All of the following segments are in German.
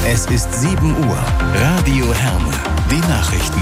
Es ist 7 Uhr. Radio Herne. Die Nachrichten.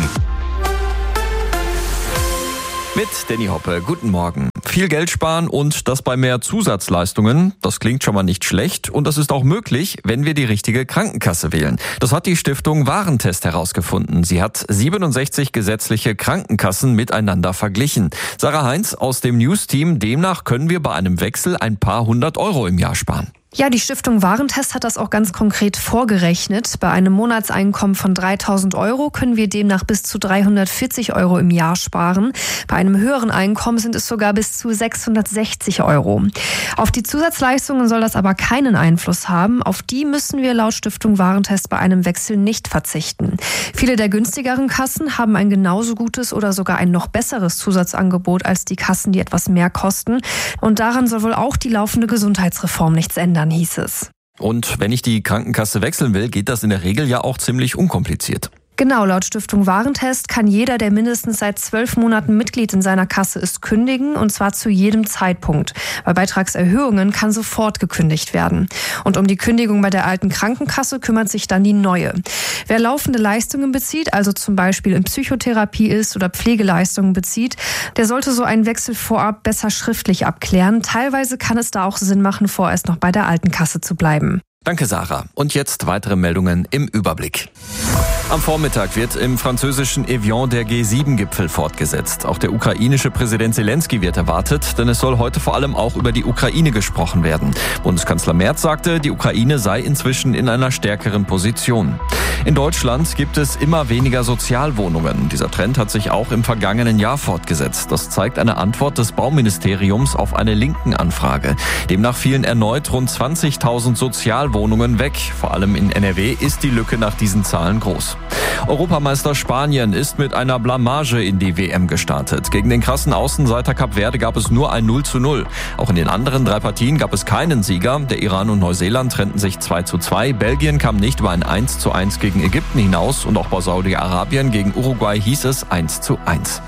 Mit Danny Hoppe, guten Morgen. Viel Geld sparen und das bei mehr Zusatzleistungen, das klingt schon mal nicht schlecht und das ist auch möglich, wenn wir die richtige Krankenkasse wählen. Das hat die Stiftung Warentest herausgefunden. Sie hat 67 gesetzliche Krankenkassen miteinander verglichen. Sarah Heinz aus dem News-Team, demnach können wir bei einem Wechsel ein paar 100 Euro im Jahr sparen. Ja, die Stiftung Warentest hat das auch ganz konkret vorgerechnet. Bei einem Monatseinkommen von 3.000 Euro können wir demnach bis zu 340 Euro im Jahr sparen. Bei einem höheren Einkommen sind es sogar bis zu 660 Euro. Auf die Zusatzleistungen soll das aber keinen Einfluss haben. Auf die müssen wir laut Stiftung Warentest bei einem Wechsel nicht verzichten. Viele der günstigeren Kassen haben ein genauso gutes oder sogar ein noch besseres Zusatzangebot als die Kassen, die etwas mehr kosten. Und daran soll wohl auch die laufende Gesundheitsreform nichts ändern, hieß es. Und wenn ich die Krankenkasse wechseln will, geht das in der Regel ja auch ziemlich unkompliziert. Genau, laut Stiftung Warentest kann jeder, der mindestens seit 12 Monaten Mitglied in seiner Kasse ist, kündigen, und zwar zu jedem Zeitpunkt. Bei Beitragserhöhungen kann sofort gekündigt werden. Und um die Kündigung bei der alten Krankenkasse kümmert sich dann die neue. Wer laufende Leistungen bezieht, also zum Beispiel in Psychotherapie ist oder Pflegeleistungen bezieht, der sollte so einen Wechsel vorab besser schriftlich abklären. Teilweise kann es da auch Sinn machen, vorerst noch bei der alten Kasse zu bleiben. Danke, Sarah. Und jetzt weitere Meldungen im Überblick. Am Vormittag wird im französischen Evian der G7-Gipfel fortgesetzt. Auch der ukrainische Präsident Zelensky wird erwartet, denn es soll heute vor allem auch über die Ukraine gesprochen werden. Bundeskanzler Merz sagte, die Ukraine sei inzwischen in einer stärkeren Position. In Deutschland gibt es immer weniger Sozialwohnungen. Dieser Trend hat sich auch im vergangenen Jahr fortgesetzt. Das zeigt eine Antwort des Bauministeriums auf eine linken Anfrage. Demnach fielen erneut rund 20.000 Sozialwohnungen weg. Vor allem in NRW ist die Lücke nach diesen Zahlen groß. Europameister Spanien ist mit einer Blamage in die WM gestartet. Gegen den krassen Außenseiter Kap Verde gab es nur ein 0:0. Auch in den anderen 3 Partien gab es keinen Sieger. Der Iran und Neuseeland trennten sich 2:2. Belgien kam nicht über ein 1:1 gegen Ägypten hinaus und auch bei Saudi-Arabien gegen Uruguay hieß es 1:1.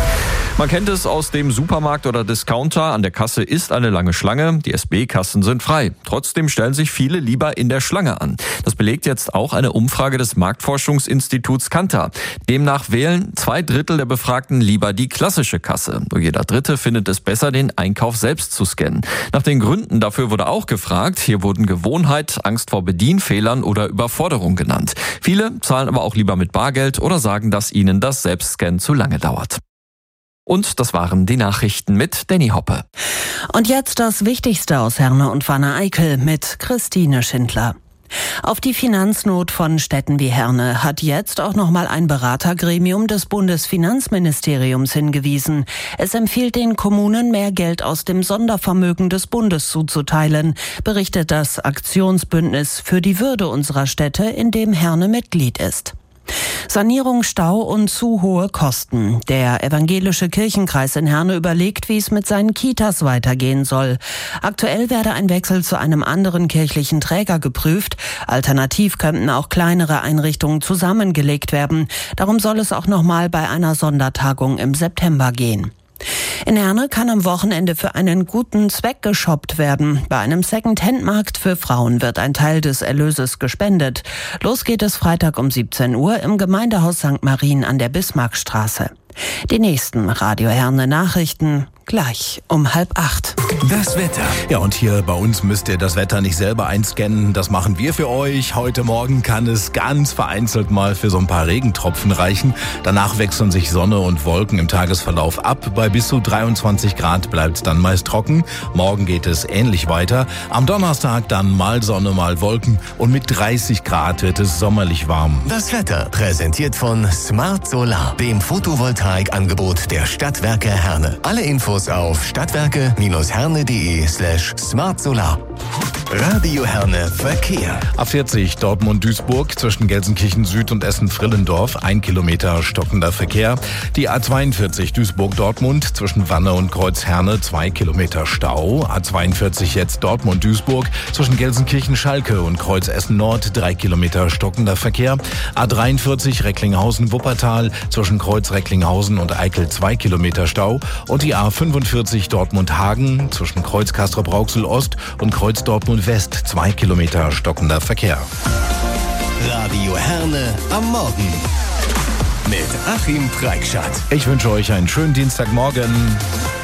Man kennt es aus dem Supermarkt oder Discounter. An der Kasse ist eine lange Schlange. Die SB-Kassen sind frei. Trotzdem stellen sich viele lieber in der Schlange an. Das belegt jetzt auch eine Umfrage des Marktforschungsinstituts Kantar. Demnach wählen 2/3 der Befragten lieber die klassische Kasse. Nur jeder Dritte findet es besser, den Einkauf selbst zu scannen. Nach den Gründen dafür wurde auch gefragt. Hier wurden Gewohnheit, Angst vor Bedienfehlern oder Überforderung genannt. Viele zahlen aber auch lieber mit Bargeld oder sagen, dass ihnen das Selbstscannen zu lange dauert. Und das waren die Nachrichten mit Danny Hoppe. Und jetzt das Wichtigste aus Herne und Wanne-Eickel mit Christine Schindler. Auf die Finanznot von Städten wie Herne hat jetzt auch nochmal ein Beratergremium des Bundesfinanzministeriums hingewiesen. Es empfiehlt den Kommunen, mehr Geld aus dem Sondervermögen des Bundes zuzuteilen, berichtet das Aktionsbündnis für die Würde unserer Städte, in dem Herne Mitglied ist. Sanierung, Stau und zu hohe Kosten. Der evangelische Kirchenkreis in Herne überlegt, wie es mit seinen Kitas weitergehen soll. Aktuell werde ein Wechsel zu einem anderen kirchlichen Träger geprüft. Alternativ könnten auch kleinere Einrichtungen zusammengelegt werden. Darum soll es auch nochmal bei einer Sondertagung im September gehen. In Herne kann am Wochenende für einen guten Zweck geshoppt werden. Bei einem Second-Hand-Markt für Frauen wird ein Teil des Erlöses gespendet. Los geht es Freitag um 17 Uhr im Gemeindehaus St. Marien an der Bismarckstraße. Die nächsten Radio Herne Nachrichten gleich um 7:30. Das Wetter. Ja, und hier bei uns müsst ihr das Wetter nicht selber einscannen. Das machen wir für euch. Heute Morgen kann es ganz vereinzelt mal für so ein paar Regentropfen reichen. Danach wechseln sich Sonne und Wolken im Tagesverlauf ab. Bei bis zu 23 Grad bleibt es dann meist trocken. Morgen geht es ähnlich weiter. Am Donnerstag dann mal Sonne, mal Wolken. Und mit 30 Grad wird es sommerlich warm. Das Wetter präsentiert von Smart Solar, dem Photovoltaikangebot der Stadtwerke Herne. Alle Infos auf stadtwerke-herne.de/smartsolar. Radio Herne Verkehr. A40 Dortmund-Duisburg zwischen Gelsenkirchen Süd und Essen-Frillendorf 1 Kilometer stockender Verkehr. Die A42 Duisburg-Dortmund zwischen Wanne und Kreuz-Herne 2 Kilometer Stau. A42 jetzt Dortmund-Duisburg zwischen Gelsenkirchen-Schalke und Kreuz-Essen-Nord 3 Kilometer stockender Verkehr. A43 Recklinghausen-Wuppertal zwischen Kreuz-Recklinghausen und Eickel 2 Kilometer Stau. Und die A45 Dortmund-Hagen zwischen Kreuz Castrop-Rauxel Ost und Kreuz Dortmund West 2 Kilometer stockender Verkehr. Herne am Morgen mit Achim Preikschat. Ich wünsche euch einen schönen Dienstagmorgen.